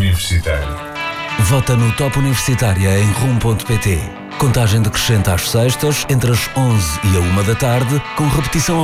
Universitário. Vota no Top Universitária em rum.pt. Contagem decrescente às sextas, entre as 11 e a 1 da tarde, com repetição